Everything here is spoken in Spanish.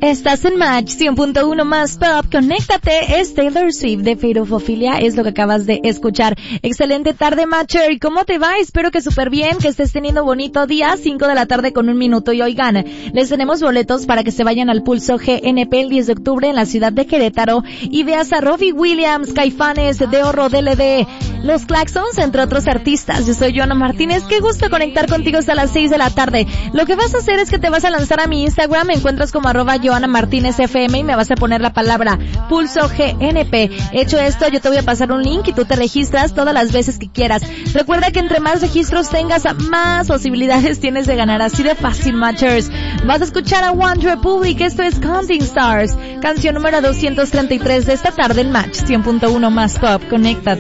Estás en Match 100.1 más Pop. Conéctate, es Taylor Swift de Fate of Ophelia, es lo que acabas de escuchar. Excelente tarde, Matcher. ¿Cómo te va? Espero que súper bien, que estés teniendo bonito día. 5 de la tarde con 1 minuto. Y oigan, les tenemos boletos para que se vayan al Pulso GNP el 10 de octubre en la ciudad de Querétaro y veas a Robbie Williams, Caifanes, Deorro, DLD, Los Claxons, entre otros artistas. Yo soy Joana Martínez. Qué gusto conectar contigo hasta las 6 de la tarde. Lo que vas a hacer es que te vas a lanzar a mi Instagram, me encuentras como @Joana Martínez FM y me vas a poner la palabra Pulso GNP. Hecho esto, yo te voy a pasar un link y tú te registras todas las veces que quieras. Recuerda que entre más registros tengas, más posibilidades tienes de ganar. Así de fácil, Matchers. Vas a escuchar a One Republic, esto es Counting Stars, canción número 233 de esta tarde en Match 100.1 más Pop. Conéctate.